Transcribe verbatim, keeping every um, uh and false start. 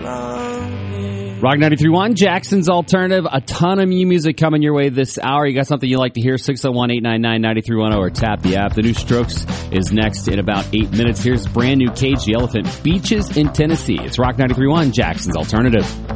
Rock ninety-three point one, Jackson's Alternative. A ton of new music coming your way this hour. You got something you like to hear? six oh one, eight nine nine, nine three one oh or tap the app. The new Strokes is next in about eight minutes. Here's brand new Cage the Elephant, Beaches in Tennessee. It's Rock ninety-three point one, Jackson's Alternative.